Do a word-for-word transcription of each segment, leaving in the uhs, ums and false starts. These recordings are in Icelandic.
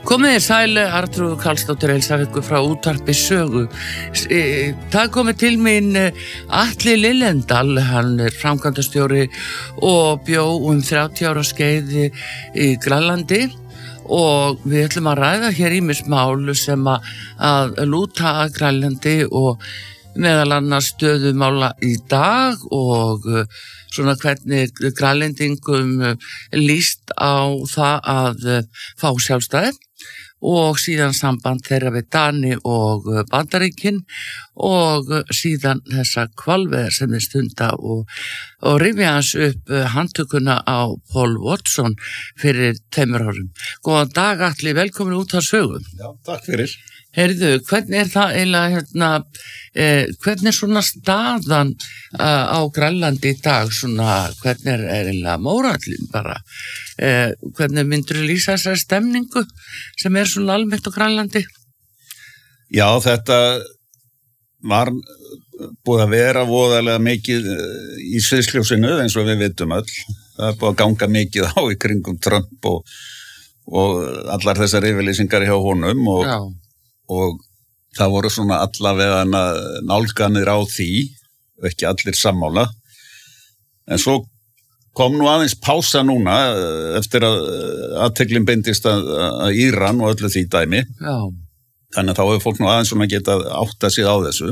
Komið þér sæl, Arnþrúður Karlsdóttir heilsar ykkur frá útvarpi Sögu. Það komið til mín Atli Lillendal, hann er framkvæmdastjóri og bjó um þrjátíu ára skeið í Grænlandi og við ætlum að ræða hér ýmis mál sem að, að lúta að Grænlandi og meðal annars stöðumála í dag og svona hvernig grænlendingum líst á það að fá sjálfstæði og síðan samband þeirra við Dani og Bandaríkin og síðan þessa hvalveiðar sem þeir stunda og, og rifja hans upp handtökuna á Paul Watson fyrir tveimur árum. Góðan dag Atli, velkomin út að Sögu. Já, takk fyrir. Heyrðu, hvernig er það eiginlega, hérna, eh, hvernig er svona staðan uh, á Grænlandi í dag, svona, hvernig er eiginlega mórallin bara, eh, hvernig myndur þú lýsa þessari stemningu sem er svona almennt á Grænlandi? Já, þetta var búið að vera voðalega mikið í sviðsljósinu eins og við vitum öll. Það er búið að ganga mikið á í kringum Trump og, og allar þessar yfirlýsingar hjá honum og Já. Og það voru svona allavega nálganir á því, ekki allir sammála. En svo kom nú aðeins pása núna eftir að athyglim beindist að, að Íran og öllu því dæmi. Já. Þannig að þá hefur fólk nú aðeins svona getað átta sig á þessu.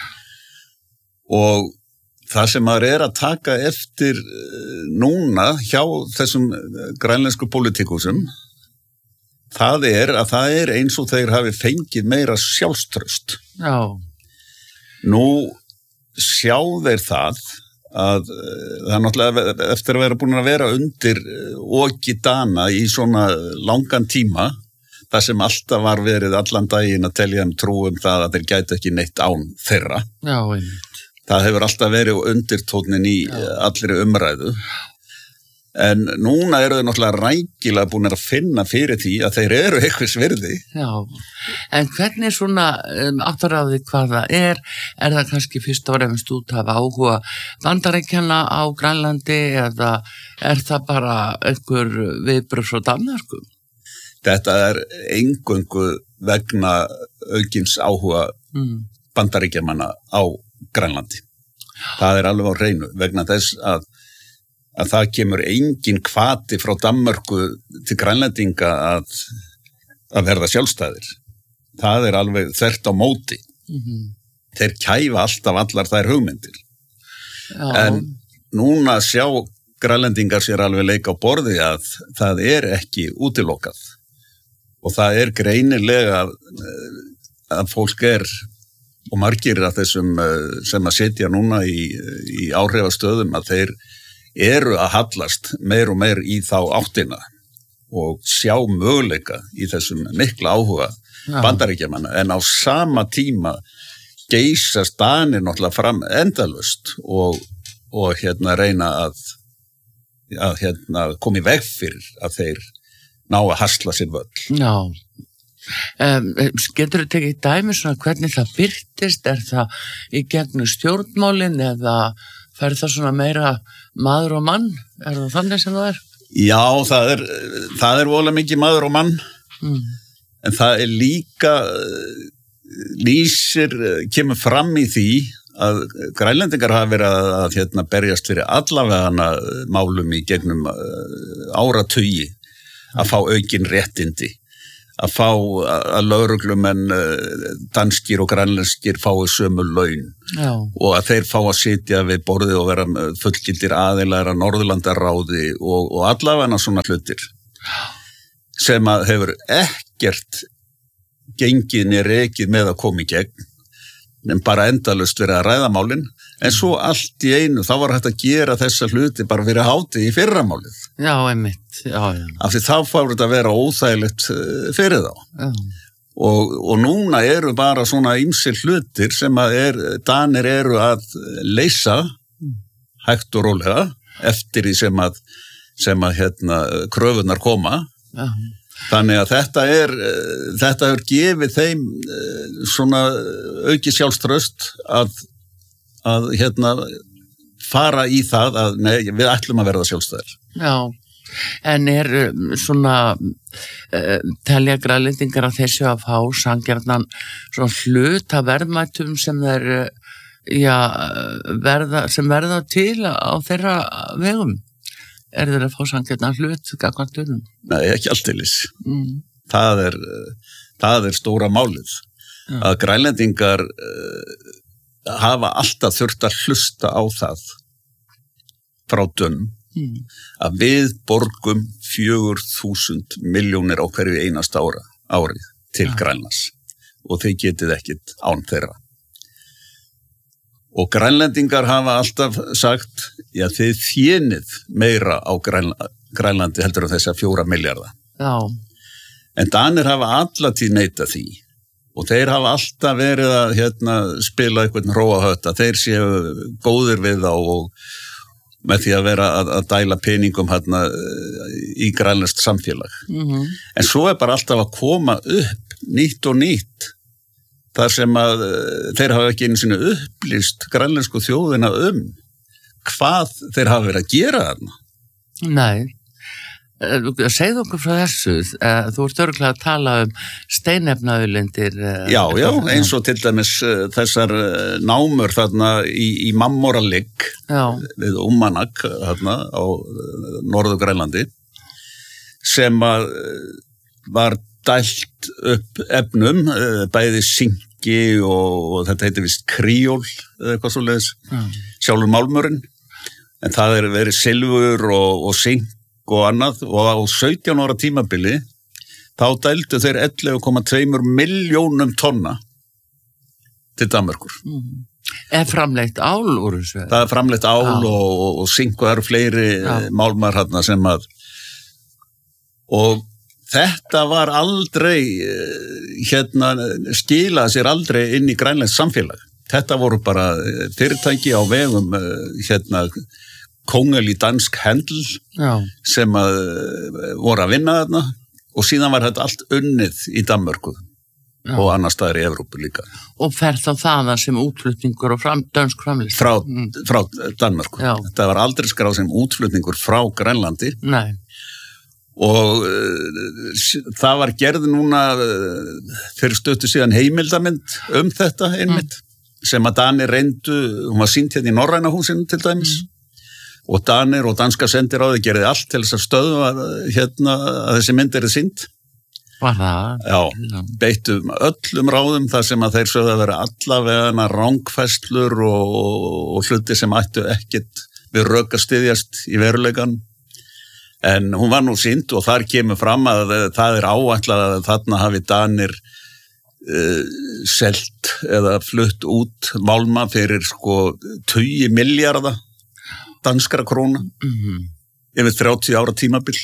Og það sem maður er að taka eftir núna hjá þessum grænlensku pólitíkusum, það er að það er eins og þeir hafi fengið meira sjálfstraust. Já. Nú sjá þeir það að það er náttúrulega eftir að vera búin að vera undir oki Dana í svona langan tíma, það sem alltaf var verið allan daginn að telja um trú um það að þeir gætu ekki neitt án þeirra. Já, einmitt. Það hefur alltaf verið undirtónnin í Já. Allri umræðu. En núna eru þeir náttúrulega rækilega búin að finna fyrir því að þeir eru eitthvað svirði. Já, en hvernig svona um, afturráði hvað það er? Er það kannski fyrst og fremst út af áhuga Bandaríkjanna á Grænlandi eða er það bara einhver viðbrögð frá Danmörku? Þetta er eingöngu vegna aukins áhuga mm. Bandaríkjamanna á Grænlandi. Það er alveg á hreinu vegna þess að að það kemur engin hvati frá Danmörku til Grænlendinga að, að verða sjálfstæðir. Það er alveg þvert á móti. Mm-hmm. Þeir kæfa alltaf allar þær hugmyndir. Já. En núna sjá Grænlendingar sér alveg leika á borði að það er ekki útilokað. Og það er greinilega að, að fólk er, og margir af þessum sem að sitja núna í, í áhrifastöðum að þeir eru að hallast meir og meir í þá áttina og sjá möguleika í þessum mikla áhuga Já. Bandaríkjamanna en á sama tíma geysast Danir náttúrulega fram endalaust og, og hérna reyna að, að hérna, koma í veg fyrir að þeir ná að hasla sér völl. Já. Um, getur þú tekið dæmi svona hvernig það birtist, er það í gegnum stjórnmálin eða fer það svona meira maður og mann? Er það þannig sem það er? Já, það er, það er voðalega mikið maður og mann, mm. en það er líka, lýsir, kemur fram í því að Grænlendingar hafa verið að, að hérna, berjast fyrir allavega málum í gegnum áratugi að fá aukin réttindi. Að fá að lögreglumenn danskir og grænlenskir fái sömu laun Já. Og að þeir fá að sitja við borðið og vera fullgildir aðilar að Norðurlandaráði og, og allavega svona hlutir sem að hefur ekkert gengið niður rekið með að koma í gegn en bara endalaust verið að ræða málin en svo allt í einu þá var hægt að gera þessa hluti bara fyrir hátíð í fyrramálið. Já, einmitt. Já, já. Af því þá fór þetta að vera óþægilegt fyrir þá. Já. Og, og núna eru bara svona ýmsir hlutir sem að er, Danir eru að leysa hægt og rólega eftir því sem að, sem að hérna, kröfunar koma. Já. Þannig að þetta er, þetta er gefið þeim svona auki sjálfstraust að, að hérna fara í það að nei, við ætlum að verða sjálfstæðir. Já, En er um, svona uh, telja grænlendingar að þessu að fá sangjarnan svona hlut að verðmætum sem þeir uh, já, verða, sem verða til á þeirra vegum? Er þeir að fá sangjarnan hlut gagvart unum? Nei, ekki alltaf. Mm. Það er, það er stóra málið. Ja. Að grænlendingar uh, hafa alltaf þurft að hlusta á það frá dönum mm. að við borgum fjögur þúsund miljónir á hverju einasta ára, árið til ja. Grænlands og þeir getið ekkit án þeirra. Og grænlendingar hafa alltaf sagt, já þið þénið meira á Grænla, Grænlandi heldur en þessa fjóra milljarða. Já. En Danir hafa allatíð neitað því og þeir hafa alltaf verið að hérna, spila einhvern hróahötta, þeir séu góðir við þá og með því að vera að, að dæla peningum hérna í grænlenskt samfélag. Mm-hmm. En svo er bara alltaf að koma upp nýtt og nýtt þar sem að þeir hafa ekki einu sinni upplýst grænlensku þjóðina um hvað þeir hafa verið að gera þarna. Nei. Segðu okkur frá þessu, þú ert örgulega að tala um steinefnaauðlindir. Já, já, eins og til dæmis þessar námur þarna í, í Mammoraligg við Úmanak þarna á Norður-Grænlandi sem að var dælt upp efnum, bæði syngi og, og þetta heitir vist kríól eða eitthvað svoleiðis, sjálfur málmurinn, en það er verið silfur og, og syng og annað og á sautján ára tímabili þá dældu þeir ellefu komma tvö milljónum tonna til Danmerkur. Mm. Er framleitt ál úr þessu? Það er framleitt ál ah. og, og, og synk og það eru fleiri ah. málmar hérna sem að og þetta var aldrei hérna skilaði sér aldrei inn í grænlenskt samfélag. Þetta voru bara fyrirtæki á vegum hérna Kongelig dansk handel Já. Sem að voru að vinna þarna og síðan var þetta allt unnið í Danmörku Já. Og annar staðar í Evrópu líka. Og fer þá þaðan sem útflutningur og fram, dönsk framlýst? Frá, mm. frá Danmörku. Já. Þetta var aldrei skráð sem útflutningur frá Grænlandi. Nei. Og uh, það var gerð núna uh, fyrir stöttu síðan heimildamind um þetta einmitt mm. sem að Danir reyndu, hún var sýnt hérna í Norræna húsinu til dæmis. Mm. Og Danir og danska sendiráði gerði allt til þess að stöðva hérna að þessi mynd er sýnd. Var það? Já, beittu öllum ráðum þar sem að þeir sögðu að vera allavega rangfærslur og, og hluti sem ættu ekkit við rök að styðjast í veruleikan. En hún var nú sýnd og þar kemur fram að það er áætlað að þarna hafi Danir uh, selt eða flutt út málma fyrir sko tugi milljarða danskra króna mm-hmm. yfir þrjátíu ára tímabil.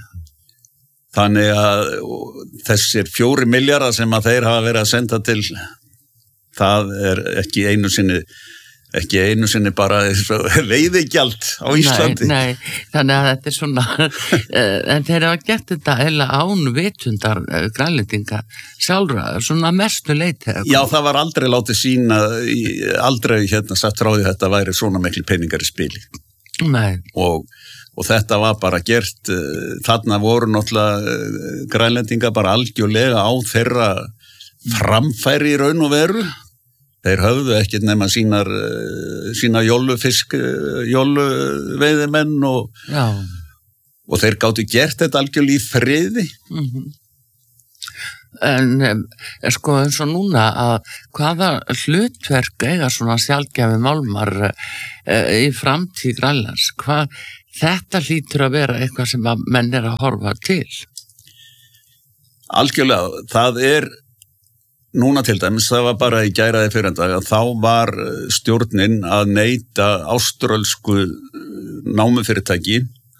Þannig að þessir fjóri milljarðar sem að þeir hafa verið að senda til það er ekki einu sinni ekki einu sinni bara veiðigjald á Íslandi. Nei, nei, þannig að þetta er svona en þeir hafa gert þetta heila án vitundar grænlendinga sjálfra, svona mestu leiti. Já, það var aldrei látið sína aldrei hérna satt frá því þetta væri svona miklu peningar í spili. Nei. Og, og þetta var bara gert, þarna voru náttúrulega grænlendinga bara algjörlega á þeirra framfæri í raun og veru. Þeir höfðu ekkert nema sínar, sína jólufisk, jóluveiðimenn og, og þeir gátu gert þetta algjörlega í friði. Mm-hmm. En sko eins og núna að hvaða hlutverk eiga svona sjaldgæfi málmar e, í framtíð Grænlands, hvað þetta hlýtur að vera eitthvað sem að menn er að horfa til? Algjörlega, það er núna til dæmis, það var bara í gæraði fyrrandag að þá var stjórnin að neita áströlsku námufyrirtæki.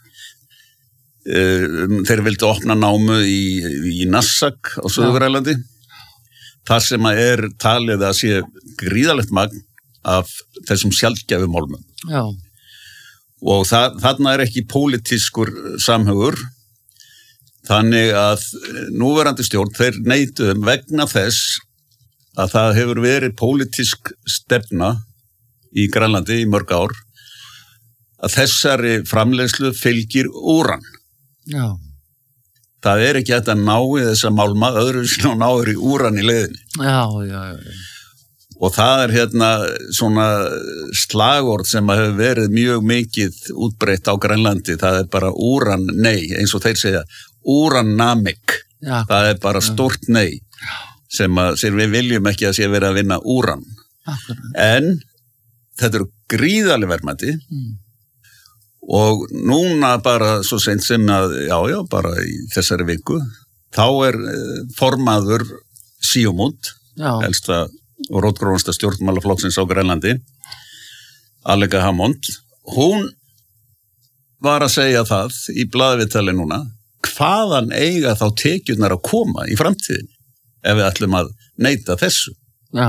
Þeir vildu opna námu í, í Narsaq á Suður-Grænlandi. Það sem að er talið að sé gríðalegt magn af þessum sjaldgæfu málmum. Já. Og það, þarna er ekki pólitískur samhugur. Þannig að núverandi stjórn, þeir neituðum vegna þess að það hefur verið pólitísk stefna í Grænlandi í mörg ár að þessari framleiðslu fylgir úran. Já. Það er ekki hægt að ná í þessa málma öðru sem að náður í úran í leiðinni. Já, já, já. Og það er hérna svona slagorð sem að hefur verið mjög mikið útbreitt á Grænlandi. Það er bara úran nei, eins og þeir segja, úrannamik. Já. Það er bara stort nei sem, að, sem við viljum ekki að sé verið að vinna úran. Akkurat. En þetta eru gríðarleg verðmæti. Mm. Og núna bara svo seint sem að, já, já, bara í þessari viku, þá er formaður Siumut, elsta og rótgrónasta stjórnmálaflokksins á Grænlandi, Aleqa Hammond, hún var að segja það í blaðviðtali núna, hvaðan eiga þá tekjurnar að koma í framtíðin, ef við ætlum að neita þessu. Já.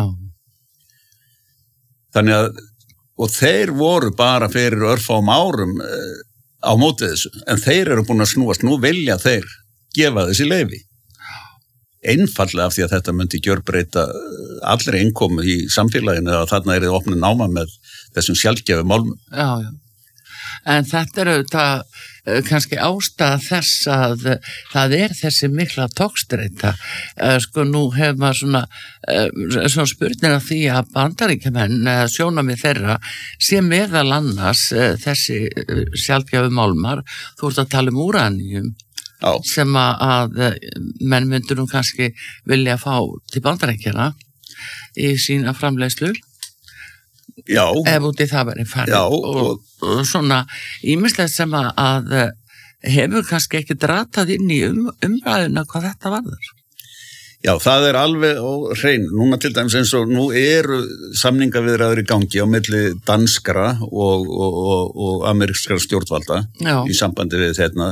Þannig að og þeir voru bara fyrir örfáum árum uh, á móti þessu, en þeir eru búin að snúast, nú vilja þeir gefa þessi leyfi. Einfallega af því að þetta myndi gjörbreyta allri innkomu í samfélaginu að þarna er þið opnið náma með þessum sjálfgefu málmum. Já, já. En þetta er auðvitað uh, kannski ástæða þess að uh, það er þessi mikla tókstreita. Uh, sko nú hefur maður svona, uh, svona spurning af því að Bandaríkjamenn, uh, sjónarmið þeirra, sé meðal annars uh, þessi uh, sjálfgefu málmar, þú ert að tala um úraníum, Já. Sem að, að uh, menn myndur nú kannski vilja fá til Bandaríkjana í sína framleiðslu. Já. Ef út í það verið farið. Já. Og, og svona ímislegt sem að, að hefur kannski ekki dratað inn í um, umræðuna hvað þetta varður. Já, það er alveg á hrein. Núna til dæmis eins og nú eru samningaviðræður í gangi á milli danskra og, og, og, og amerískra stjórnvalda. Já. Í sambandi við hérna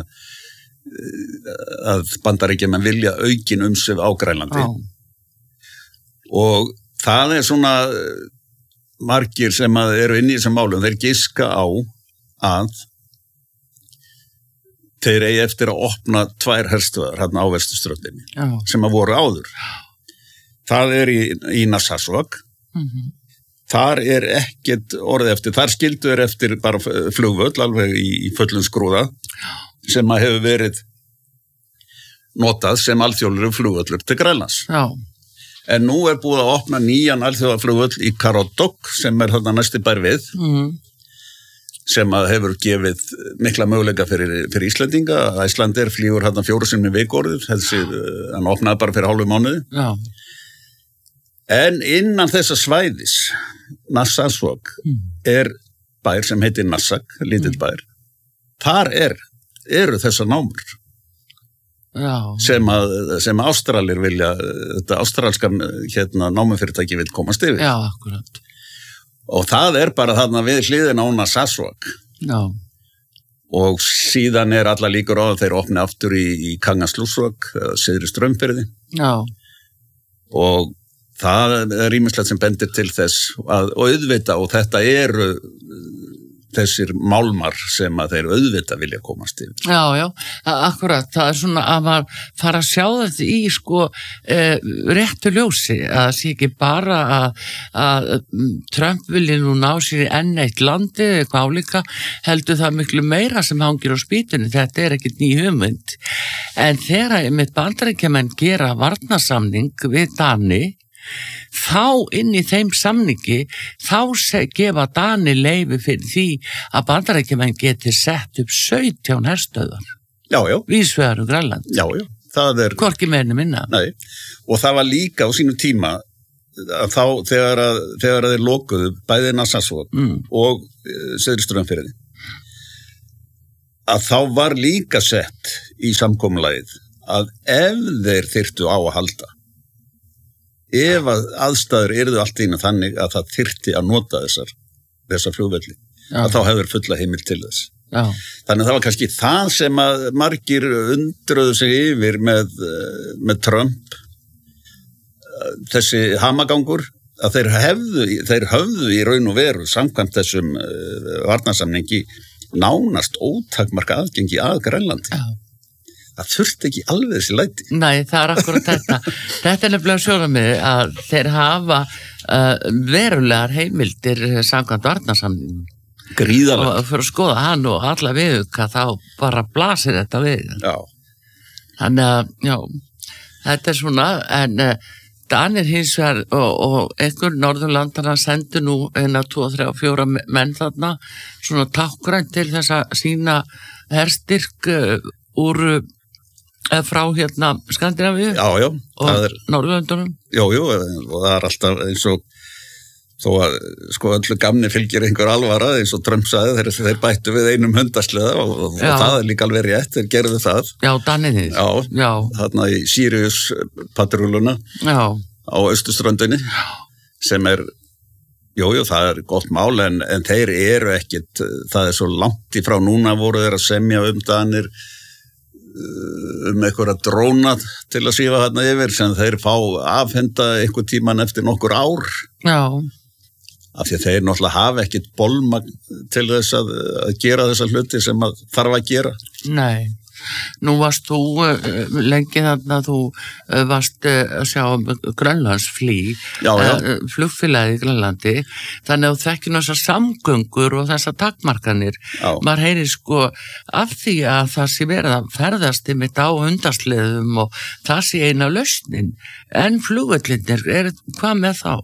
að Bandaríkjamenn vilja aukin umsvif á Grænlandi. Já. Og það er svona margir sem að eru inn í þessum málum, þeir giska á að þeir eigi eftir að opna tvær herstöðvar hérna á vesturströndinni sem að voru áður. Það er í, í Narsarsuaq. Mm-hmm. Þar er ekkert orðið eftir, þar skildu er eftir bara flugvöll alveg í, í fullum skrúða sem að hefur verið notað sem alþjóðlegur flugvöllur til Grænlands. Já. En nú er búið að opna nýjan alþjóðaflugvöll í Karodok sem er þarna næsti bær við mm. sem að hefur gefið mikla möguleika fyrir, fyrir Íslendinga. Æslandir flýgur hérna fjóru sinni vikorðið, þessi, hann opnaði bara fyrir hálfu mánuði. Já. En innan þessa svæðis, Narsarsuaq, mm. er bær sem heitir Narsaq, lítill bær. Þar er, eru þessar námur. Já. sem að sem Ástralir vilja, þetta ástralskan hérna námufyrirtæki vil komast yfir. Já, akkurat. Og það er bara þarna við hliðina á Narsarsuaq. Já. Og síðan er alla líkur á að þeir opni aftur í, í Kangerlussuaq, syðri Straumfirði. Já. Og það er ýmislegt sem bendir til þess að, og auðvita, og þetta eru þessir málmar sem að þeir auðvita vilja komast til. Já, já, akkurat, það er svona að maður fara að sjá þetta í sko e, réttu ljósi, að það sé ekki bara að, að Trump vilja nú ná sér í enn eitt landi, eitthvað álíka, heldur það miklu meira sem hangir á spýtunni, þetta er ekkert ný hugmynd. En þegar einmitt Bandaríkjamenn gera varnarsamning við Dani, þá inn í þeim samningi þá gefa Dani leyfi fyrir því að Bandaríkjamenn geti sett upp sautján herstöðvar. Já, já. Víðsvegar um Grænland. Já, já. Það er hvorki meira minna. Nei. Og það var líka á sínu tíma að þá þegar að þegar að þeir lokuðu bæði Narsarsuaq mm. og uh, syðri Straumfirði að þá var líka sett í samkomulagið að ef þeir þyrftu á að halda, ef að aðstæður yrðu allt í einu þannig að það þyrfti að nota þessar, þessar flugvelli, að þá hefur fulla heimild til þess. Já. Þannig að það var kannski það sem að margir undröðu sig yfir með, með Trump, þessi hamagangur, að þeir hefðu, þeir höfðu í raun og veru samkvæmt þessum varnarsamningi nánast ótakmarka aðgengi að Grænlandi. Já. Það þurfti ekki alveg þessi læti. Nei, það er akkurat þetta. Þetta er nefnilega sjónarmið að þeir hafa uh, verulegar heimildir samkvæmt varnarsamningum. Gríðarlega. Og fyrir að skoða hann og alla viðauka þá bara blasir þetta við. Já. Þannig að, já, þetta er svona, en uh, Danir hins vegar og, og einhver Norðurlandana sendu nú eina, tvo, þrjá, fjóra menn þarna, svona tákgrænt til þess að sína herstyrk uh, úr uh, frá hérna Skandinavíu Já, já. og er, Norðurlandunum. Jú, jú, og það er alltaf eins og þó að sko öllu gamni fylgir einhver alvara eins og Trump sagði þeir, þeir bættu við einum hundasleða og, og það er líka alveg rétt, þeir gerðu það. Já, Danirnir. Já, já. Þarna í Sirius patrúluna á Austurströndinni sem er, jú, jú, það er gott mál en, en þeir eru ekkit, það er svo langt í frá núna voru þeir að semja um Danir um einhverja dróna til að sífa þarna yfir sem þeir fá afhenda einhver tíman eftir nokkur ár. Já. Af því að þeir náttúrulega hafa ekkit bolmagn til þess að, að gera þessa hluti sem að þarf að gera. Nei, nú varst þú uh, lengi þarna, þú uh, varst uh, að sjá um Grönlandsflý, uh, flugfélagið í Grönlandi, þannig að þú þekkir þessar samgöngur og þessar takmarkanir. Já. Maður heyrir sko af því að það sé verið að ferðast ymitt á hundasleðum og það sé eina lausnin, en flugvellinir, er, hvað með þá?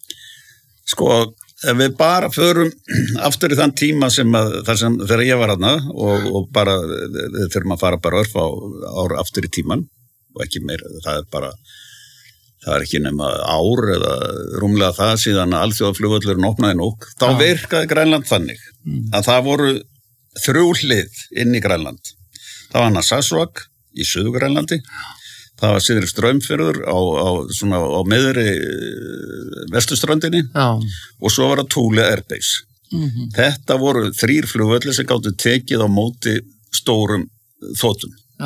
Sko, ef við bara förum aftur í þann tíma sem að, þar sem þegar ég var hana og, og bara, við þurfum að fara bara örf á ár aftur í tíman og ekki meira, það er bara, það er ekki nema ár eða rúmlega það síðan að alþjóðaflugvöllurinn opnaði nóg, þá ja. Virkaði Grænland þannig mm. að það voru þrjú hlið inn í Grænland. Það var Narsarsuaq í Suður-Grænlandi. Það var Syðri Straumfjörður á, á, svona, á meðri vesturströndinni Já. Og svo var það Thule Airbase. Mm-hmm. Þetta voru þrýr flugvellir sem gáttu tekið á móti stórum þotum. Já.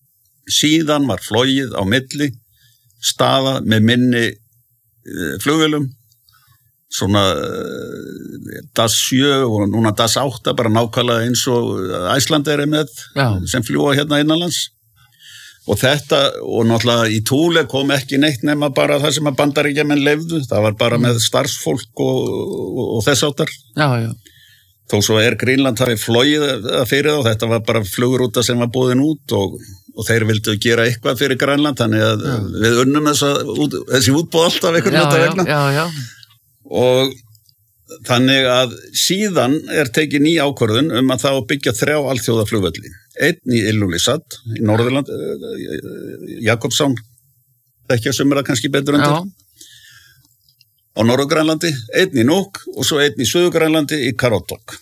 Síðan var flogið á milli, staða með minni uh, flugvellum, svona uh, DAS sjö og núna DAS átta, bara nákvæmlega eins og Icelandair er með, Já. Sem fljúa hérna innanlands. Og þetta, og náttúrulega í Thule kom ekki neitt nema bara það sem að Bandaríkjamenn leyfðu, það var bara með starfsfólk og, og, og þess áttar. Já, já. Þó svo er Greenland hafi flogið fyrir þá, þetta var bara flugurúta sem var búin út og, og þeir vildu gera eitthvað fyrir Grænland, þannig að já. Við unnum þessa, þessi útbóð alltaf einhvern veginn vegna. Já, já, já. Og þannig að síðan er tekið ný ákvörðun um að það byggja þrjá alþjóðaflugvelli. Einn í Ilulissat í Norðurland, Jakobsson, ekki að sumra kannski betur undir, á Norður-Grænlandi, einn í Nuuk og svo einn í Suður-Grænlandi í Karotok.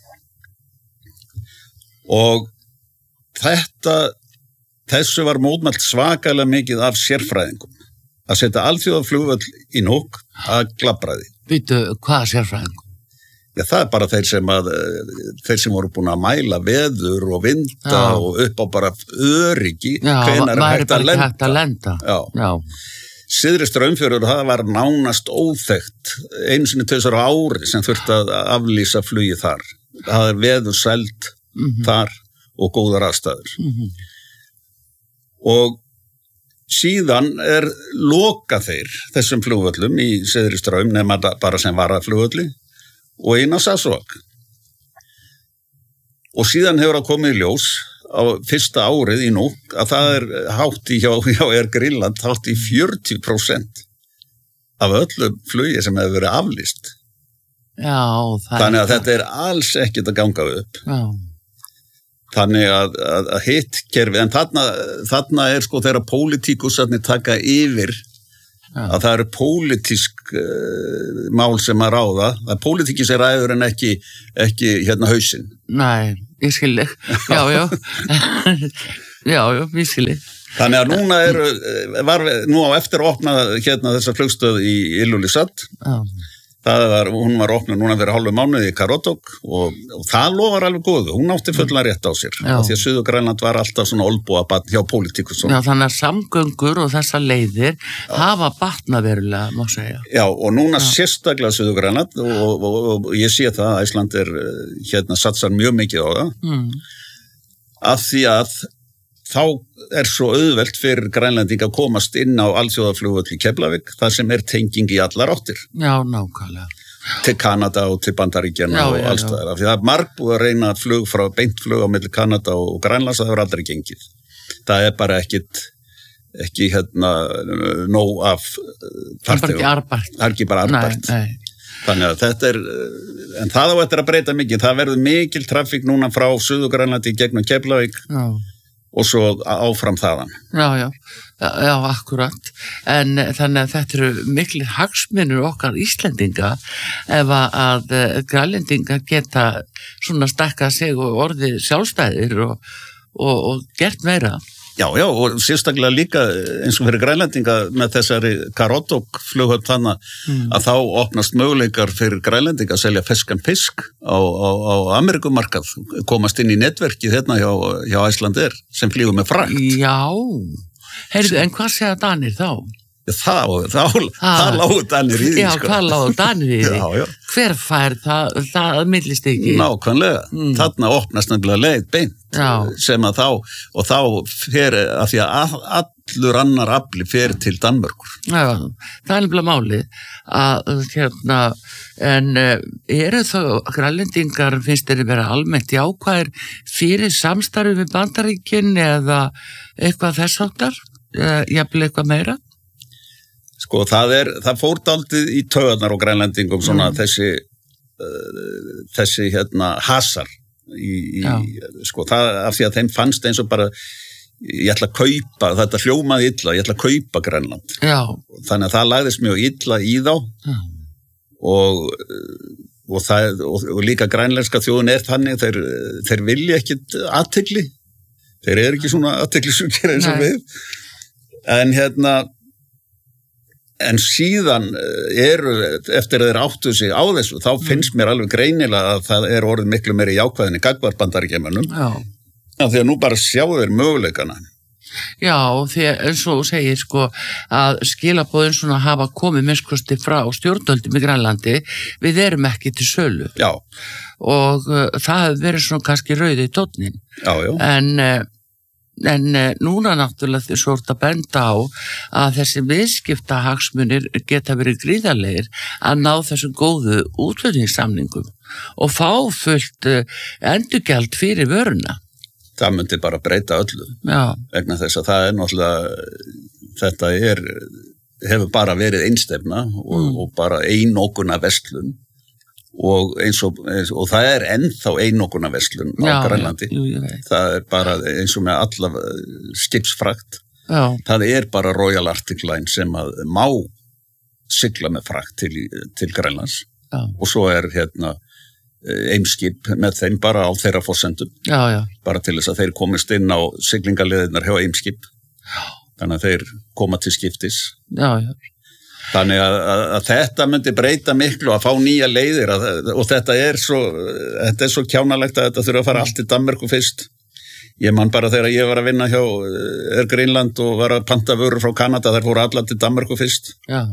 Og þetta, þessu var mótmælt svakalega mikið af sérfræðingum. Að setja alþjóðaflugvöll í Nuuk að glabbraði. Býtu, hvað sérfræðingum? Já, það er bara þeir sem að, þeir sem voru búin að mæla veður og vinda Já. Og upp á bara öryggi, hvenær er hægt að lenda. Hægt að lenda. Já. Já. Syðri Straumfjörður, það var nánast óþekkt, einu sinni tvisvar á ári sem þurfti að aflýsa flugi þar. Það er veður sæld mm-hmm. þar og góðar aðstæður. Mm-hmm. Og síðan er loka þeir þessum flugvöllum í Syðri Straum, nema bara sem varaflugvölli, og einn á Narsarsuaq. Og síðan hefur það komið í ljós á fyrsta árið í Nuuk að það er hátt í hjá, hjá Air Greenland hátt í fjörutíu prósent af öllu flugi sem hefur verið aflýst. Já, það Þannig að þetta er alls ekkert að ganga upp. Já. Þannig að, að, að hitt kerfi, en þarna, þarna er sko þeirra pólitíkusarnir taka yfir Já. Að það eru pólitísk uh, mál sem að ráða, það er pólitíkis er ræður en ekki, ekki hérna hausinn. Nei, ég skilji, já, já, já, já, ég skilji. Þannig að núna eru, var nú á eftir að opna hérna þessa flugstöð í Ilulissat, já. Það var, hún var opnuð núna fyrir hálfu mánuði í Karotok og, og það lofar alveg góðu, hún átti fulla rétt á sér Já. Því að Suður-Grænland var alltaf svona olbúabatn hjá pólitíkus. Já, þannig að samgöngur og þessa leiðir Já. Hafa batna verulega, má segja. Já, og núna Já. Sérstaklega Suður-Grænland og, og, og, og ég sé það að Ísland er hérna satsar mjög mikið á það mm. af því að þá er svo auðvelt fyrir Grænlending að komast inn á alþjóðaflugvöll í Keflavík, þar sem er tenging í allar áttir. Já, nákvæmlega. til Kanada og til Bandaríkjanna Já, og já, alls já. staðar. Af því það er margbúið að reyna flug frá, beint flug á milli Kanada og Grænlands, það hefur aldrei gengið. Það er bara ekkit, ekki hérna, nóg af farþegum. Það er bara ekki arbært. Það er ekki bara arbært. Nei, nei. Þannig að þetta er, en það á eftir að breyta mikið. Það verður mikil trafík núna frá Suður-Grænlandi gegnum Keflavík Já. og svo áfram þaðan. Já, já, já, já, akkurat. En þannig að þetta eru miklir hagsmunir okkar Íslendinga ef að Grænlendinga geta svona stakkað sig og orðið sjálfstæðir og, og, og gert meira. Já, já, og sérstaklega líka eins og fyrir Grænlendinga með þessari Karotok flughöfn þannig mm. að þá opnast möguleikar fyrir Grænlendinga að selja feskan fisk á, á, á Amerikumarkað, komast inn í netverkið hérna hjá, hjá Icelandair sem flýgur með frakt. Já, heyrðu, en hvað segja Danir þá? Þá, þá, það lágu Danir í því. Já, sko. hvað lágu Danir í því? Já, já. Hver fær það, það millist ekki? Nákvæmlega, mm. þarna opnast nefnilega leið beint já. Sem að þá, og þá fer að því að allur annar afli fer til Danmörkur. Já, það er nefnilega málið að hérna, en eru þá Grænlendingar finnst þeir vera almennt jákvæðir fyrir samstarfi við Bandaríkin eða eitthvað þess áttar, jafnvel eitthvað meira? Sko, það er, það fór dálítið í taugarnar á Grænlendingum svona mm. þessi, uh, þessi hérna hasar í, í sko, það af því að þeim fannst eins og bara, ég ætla að kaupa, þetta hljómaði illa, ég ætla að kaupa Grænland. Já. Þannig að það lagðist mjög illa í þá Já. og, og, það, og, og líka grænlenska þjóðin er þannig, þeir, þeir vilja ekkit athygli, þeir eru ekki svona athyglisjúkir eins og við, en hérna, en síðan eru, eftir að þeir áttu sig á þessu, þá finnst mér alveg greinilega að það er orðið miklu meiri jákvæðinni gagnvart Bandaríkjamönnum. Já. Af því að nú bara sjá þeir möguleikana. Já, því eins og segir sko að skilaboðin svona hafa komið minnskosti frá stjórnvöldum í Grænlandi, við erum ekki til sölu. Já. Og uh, það hefur verið svona kannski rauði í tónnin. Já, já. En uh, En núna náttúrulega þið sort að benda á að þessi viðskiptahagsmunir geta verið gríðarlegir að ná þessum góðu útflutningssamningum og fá fullt endurgjald fyrir vöruna. Það myndi bara breyta öllu. Já. Vegna þess að það er náttúrulega, þetta er, hefur bara verið einstefna og, mm. og bara einokuna verslun. Og, eins og, eins, og það er ennþá einokuna verslun á Grænlandi. Jú, það er bara eins og með alla skipsfrakt. Já. Það er bara Royal Arctic Line sem að má sigla með frakt til, til Grænlands. Já. Og svo er hérna Eimskip með þeim bara á þeirra forsendum. Já, já. Bara til þess að þeir komist inn á siglingaliðirnar hjá Eimskip. Já. Þannig að þeir koma til skiptis. Já, já. Þannig að, að, að þetta myndi breyta miklu að fá nýja leiðir að, og þetta er svo, þetta er svo kjánalegt að þetta þurfa að fara allt til Danmörku fyrst. Ég man bara þegar ég var að vinna hjá Air Greenland og var að panta vörur frá Kanada, þær fóru allar til Danmörku fyrst. Já.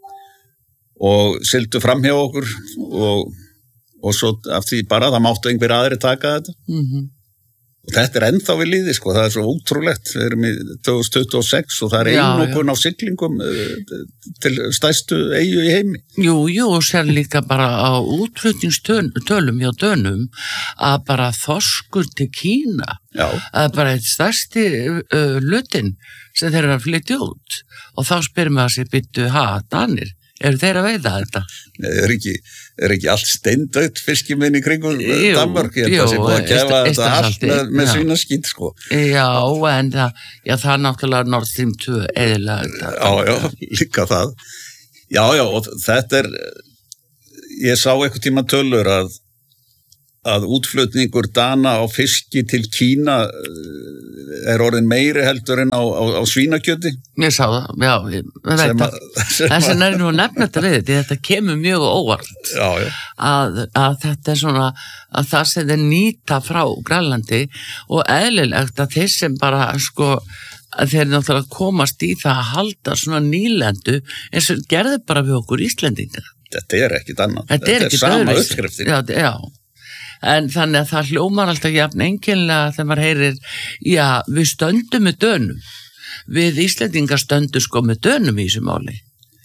Og sildu fram hjá okkur og, og svo af því bara það máttu einhver aðri taka þetta. Mhm. Og þetta er ennþá við líði, sko, það er svo ótrúlegt. Við erum í tvö þúsund tuttugu og sex og það er einokun á siglingum til stærstu eyju í heimi. Jú, jú, og sér líka bara á útflutningstölum hjá dönum að bara þorskur til Kína. Já. Að bara eitt stærsti uh, lutin sem þeir eru að flytja út. Og þá spyrum við að sér byttu, ha, Danir, eru þeir að veiða þetta? Nei, það er ekki, er ekki allt steindautt fiskiminn í kringum Danmörk, ég held að það sé búið að gefa þetta allt með, með sína skýt, sko. Já, en það, já, það er náttúrulega Nord Stream tvö eðilega þetta. Já, já, líka það. Já, já, og þetta er, ég sá eitthvað tíma tölur að, að útflutningur Dana á fiski til Kína er orðin meiri heldur en á, á, á svínakjöti. Ég sá það, já, ég veit það. Þess vegna er nú að nefna þetta við þetta, þetta kemur mjög óvart já, já. Að, að þetta er svona, að það sem þeir nýta frá Grænlandi og eðlilegt að þeir sem bara, sko, að þeir náttúrulega komast í það að halda svona nýlendu eins og gerði bara við okkur Íslendingar. Þetta er ekkit annað. Þetta er, þetta er sama uppskriftin. Já, já. En þannig að það hljómar alltaf jafn einkennilega þegar maður heyrir, já, við stöndum með dönum. Við Íslendingar stöndum sko með dönum í þessu máli.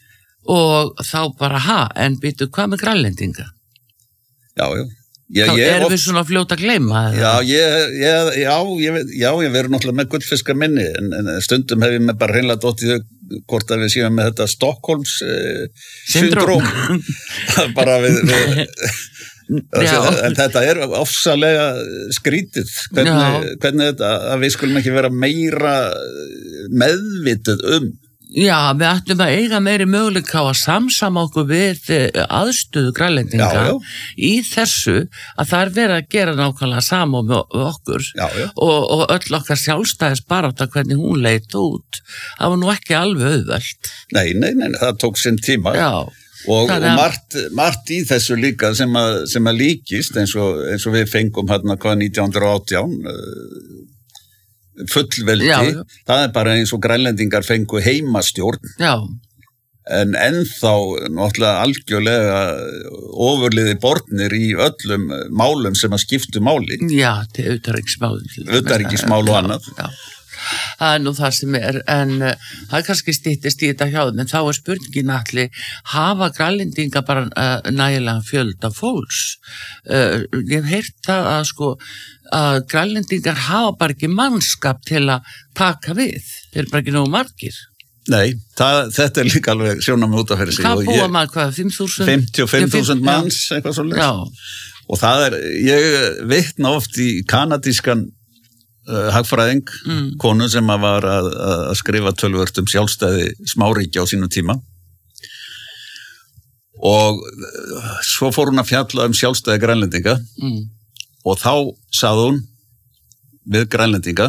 og þá bara ha, en býtu hvað með grænlendinga? Já, já. Já, þá ég erum oft, við svona fljóta að gleyma já, ég, ég, já, ég, já, ég verður náttúrulega með gullfiska minni en, en stundum hef ég með bara hreinlega dottið hvort að við séum með þetta Stockholms eh, syndróm bara við, við en þetta er ofsalega skrítið hvernig, hvernig þetta, að við skulum ekki vera meira meðvituð um. Já, við ættum að eiga meiri möguleika á að samsama okkur við aðstöðu grænlendinga já, já. í þessu að það er verið að gera nákvæmlega sama með okkur já, já. Og, og öll okkar sjálfstæðis barátta hvernig hún leit út. Það var nú ekki alveg auðvelt. Nei, nei, nei, það tók sinn tíma. Já. Og, og margt, margt í þessu líka sem að, sem að líkist eins og, eins og við fengum hérna hvað nítján hundrað og átján fullveldi, já, já. Það er bara eins og grænlendingar fengu heimastjórn já. En ennþá náttúrulega algjörlega ofurliði bornir í öllum málum sem að skiptu máli. Já, til utanríkismál. Utanríkismál og annað. Já. Það er nú það sem er, en uh, það er kannski styttist í þetta hjá þeim, en þá er spurningin allir, hafa grænlendinga bara uh, nægilega fjölda fólks? Uh, ég hef heyrt það að sko, að grænlendingar hafa bara ekki mannskap til að taka við, þeir eru bara ekki nógu margir. Nei, það, þetta er líka alveg sjónum út af fyrir sig. Hvað búa maður, hvað, fimm þúsund? fimmtíu og fimm þúsund manns, eitthvað svo leys. Já. Og það er, ég vitna oft í kanadískan Uh, hagfræðing, mm. konu sem að var að, að skrifa tölvört um sjálfstæði smáríkja á sínum tíma og uh, svo fór hún að fjalla um sjálfstæði grænlendinga mm. og þá sagði hún við grænlendinga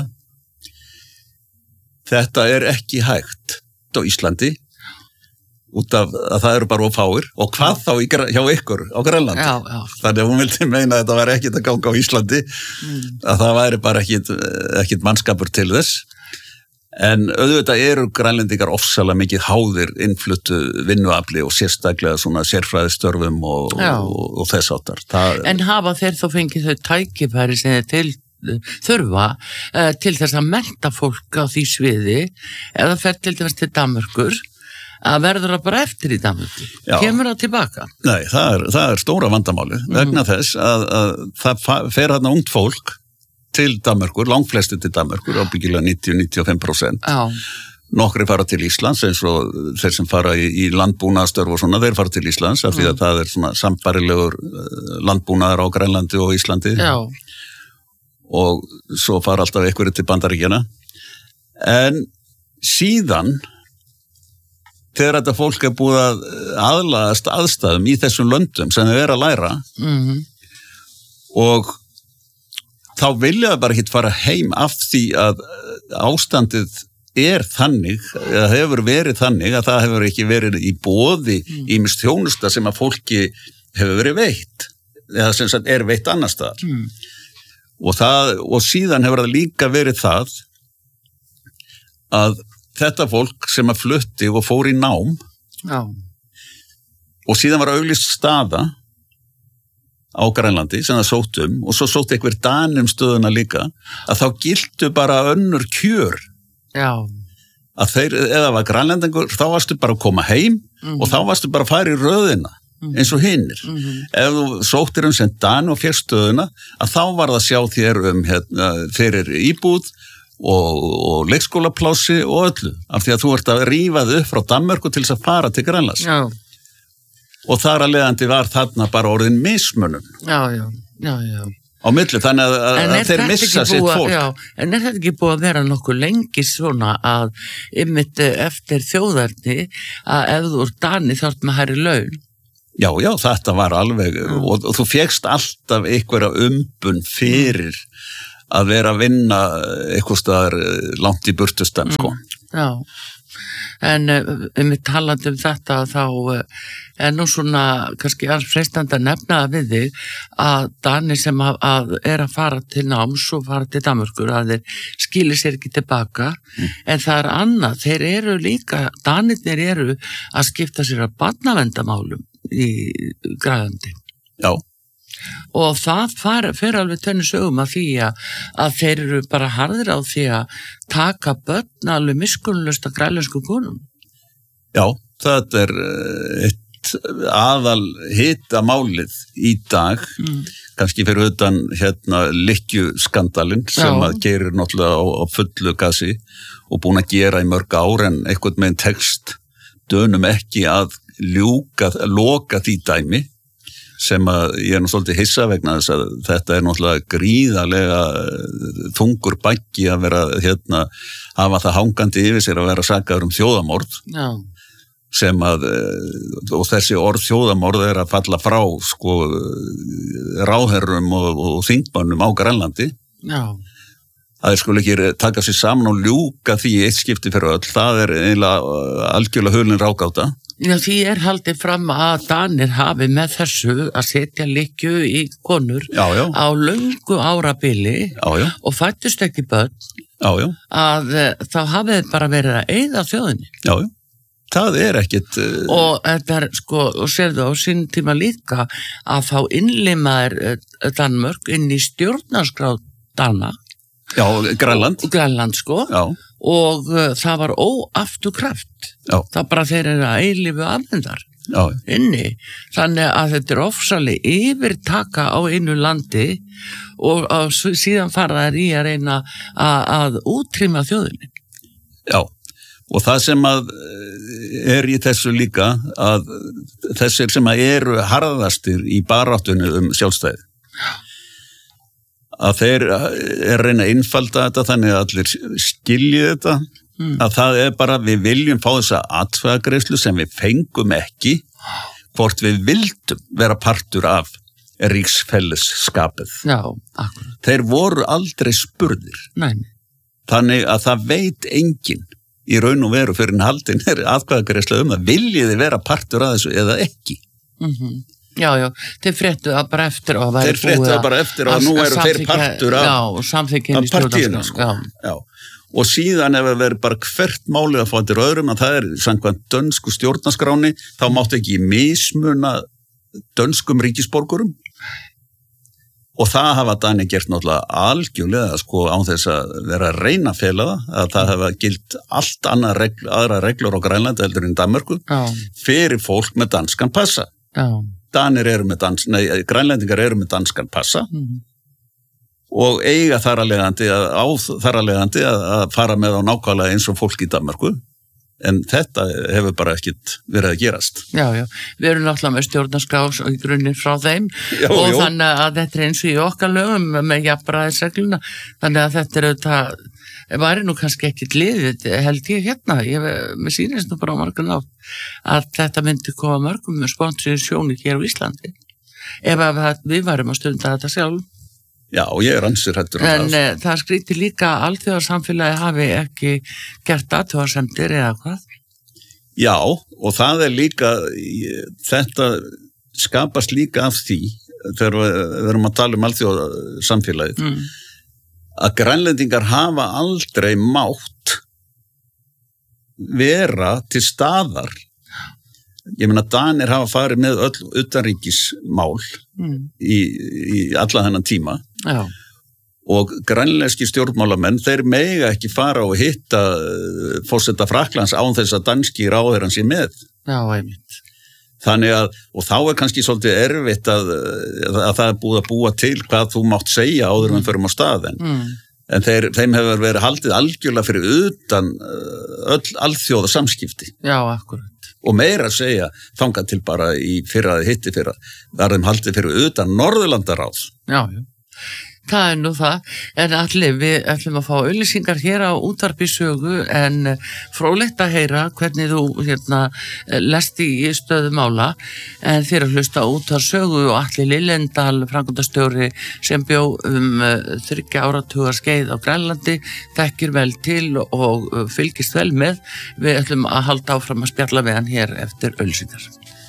þetta er ekki hægt á Íslandi út af að það eru bara of fáir og hvað þá í, hjá ykkur á Grænlandi já, já. Þannig að hún vildi meina að þetta væri ekkit að ganga á Íslandi mm. að það væri bara ekkit, ekkit mannskapur til þess en auðvitað eru grænlendingar ofsalega mikið háðir innfluttu vinnuafli og sérstaklega svona sérfræðistörfum og, og, og þess áttar það, En hafa þeir þó fengið þau tækifæri sem þeir til þurfa uh, til þess að mennta fólk á því sviði eða fer til dæmis til Danmerkur að verður það bara eftir í Danmörku kemur það tilbaka? Nei, það er, það er stóra vandamáli mm. vegna þess að, að það fer hérna ungt fólk til Danmörkur, langflesti til Danmörkur ábyggilega níutíu til níutíu og fimm prósent Já. Nokkri fara til Íslands eins og þeir sem fara í, í landbúnaðarstörf og svona, þeir fara til Íslands af mm. því að það er svona sambærilegur landbúnaðar á Grænlandi og Íslandi Já. Og svo fara alltaf einhverju til Bandaríkjanna en síðan þegar þetta fólk er búið að aðlagast aðstæðum í þessum löndum sem þau er að læra mm-hmm. og þá vilja þau bara ekki fara heim af því að ástandið er þannig, eða hefur verið þannig að það hefur ekki verið í boði mm. ýmis þjónusta sem að fólki hefur verið veitt eða sem sagt er veitt annar staðar mm. og, það, og síðan hefur það líka verið það að þetta fólk sem að flutti og fór í nám Já. Og síðan var auglýst staða á Grænlandi sem það sótt um og svo sótt einhver Danum stöðuna líka að þá giltu bara önnur kjör Já. Að þeir, eða var grænlendingur þá varstu bara að koma heim mm-hmm. og þá varstu bara að fara í röðina mm-hmm. eins og hinnir mm-hmm. ef þú sóttir um sem Dan og fékk stöðuna að þá var það að sjá þér um hérna, fyrir íbúð og, og leikskólaplási og öllu af því að þú ert að rífa þau upp frá Danmörku til þess að fara til Grænlands já. Og þar að leiðandi var þarna bara orðin mismunum já, já, já, já. á milli þannig að, að, að þeir missa sitt fólk já, en er þetta ekki búið að vera nokkuð lengi svona að ymmit eftir þjóðarni að ef þú ert Dani þarf með hærri laun já, já, þetta var alveg mm. og, og þú fékkst alltaf einhverja umbun fyrir mm. að vera að vinna eitthvað staðar langt í burtustan, sko. Já, en um við talandi um þetta þá er nú svona kannski alls freistandi að nefna það við þig að Danir sem að, að er að fara til náms og fara til Danmörkur að þeir skilir sér ekki tilbaka mm. en það er annað, þeir eru líka, Danirnir eru að skipta sér að barnaverndarmálum í Grænlandi. Já. Og það fer alveg tönnu sögum að því að, að þeir eru bara harðir á því að taka börn alveg miskunnlaust af grænlensku konum. Já, það er eitt aðal hitamálið í dag, mm. kannski fyrir utan hérna lykkjuskandalinn sem Já. Að gerir náttúrulega á, á fullu gasi og búin að gera í mörg ár en eitthvað með text dönum ekki að ljúka, loka því dæmi sem að ég er nú svolítið hissa vegna þess að þetta er náttúrulega gríðarlega þungur baggi að vera hérna, hafa það hangandi yfir sér að vera sakaður um þjóðamorð Já. Sem að, og þessi orð þjóðamorð er að falla frá sko ráðherrum og, og þingmönnum á Grænlandi Já. Það er sko ekki taka sér saman og ljúka því eitt skipti fyrir öll, það er eiginlega algjörlega hulin rákáta Já, því er haldið fram að Danir hafi með þessu að setja lykkju í konur já, já. Á löngu árabili já, já. Og fættust ekki börn já, já. Að þá hafið bara verið að eyða þjóðinni. Já, já. Það er ekkit... Uh... Og þetta er sko, og sérðu á sín tíma líka að þá innlimaðir Danmörk inn í stjórnarskrá Dana. Já, Grænland. Grænland sko. Já. Og uh, það var óafturkraft. Já. Það bara þeir eru að eilífu afnendar Já. Inni. Þannig að þetta er ofsalega yfirtaka á einu landi og, og síðan fara þær í að reyna að, að útrýma þjóðinni. Já, og það sem að er í þessu líka að þessir sem að eru harðastir í baráttunni um sjálfstæði. Já. Að þeir er reyna að innfalda þetta þannig að allir skilji þetta mm. að það er bara við viljum fá þessa atkvæðagreiðslu sem við fengum ekki hvort við vildum vera partur af ríksfellesskapið. Já, akkurat. Þeir voru aldrei spurðir. Nei. Þannig að það veit enginn í raun og veru fyrir en haldin er atkvæðagreiðslu um að viljiði vera partur af þessu eða ekki. Mhm. Já, já, þeir fréttu það bara eftir og þeir fréttu það bara eftir og nú eru þeir partur af, já, af partíinu sko. já. Já. Og síðan ef það verður bara hvert málið að fá til öðrum að það er samkvæmt dönsku stjórnarskráni þá máttu ekki mismuna dönskum ríkisborgurum og það hafa Danir gert náttúrulega algjörlega sko án þess að vera að reyna að fela það að það hafa gilt allt annað regl, aðra reglur á Grænlandi heldur en Danmörku fyrir fólk með danskan passa. Já. Danir eru með dans, nei, grænlendingar eru með danskan passa mm. og eiga þar að leiðandi að, á þar að leiðandi að, að fara með á nákvæmlega eins og fólk í Danmörku en þetta hefur bara ekkit verið að gerast. Já, já, við erum náttúrulega með stjórnarskrá í grunninn frá þeim já, og já. Þannig að þetta er eins og í okkar lögum með jafnræðisregluna, þannig að þetta er auðvitað væri nú kannski ekki liðið, held ég hérna, ég með sýnist nú bara á margun átt, að þetta myndi koma mörgum með sponsorsjóni hér á Íslandi, ef að við varum að stunda þetta sjálf. Já, og ég er ansur hættur um en það. En það skrítir líka að alþjóðarsamfélagi hafi ekki gert athugasemdir eða hvað? Já, og það er líka, þetta skapast líka af því, þegar við erum að tala um alþjóðarsamfélagið, mm. að grænlendingar hafa aldrei mátt vera til staðar. Ég meina, Danir hafa farið með öll utanríkismál mm. í, í alla þennan tíma Já. Og grænlenski stjórnmálamenn, þeir mega ekki fara og hitta forseta Frakklands án þess að danski ráðherrann sé með. Já, einmitt. Þannig að, og þá er kannski svolítið erfitt að, að það er búið að búa til hvað þú mátt segja áður en mm. förum á staðinn. Mm. En þeir, þeim hefur verið haldið algjörlega fyrir utan öll alþjóða samskipti. Já, akkurat. Og meira að segja, þangað til bara í fyrraði hitti fyrra, var þeim haldið fyrir utan Norðurlandaráðs. Já, já. Það er nú það, en allir við ætlum að fá auglýsingar hér á Útvarpi Sögu en fróðlegt að heyra hvernig þú hérna lesti í stöðu mála en þér að hlusta Útvarpi Sögu og Atli Lillendal, framkvæmdastjóri sem bjó um þriggja áratuga skeið á Grænlandi, þekkir vel til og fylgist vel með. Við ætlum að halda áfram að spjalla við hann hér eftir auglýsingar.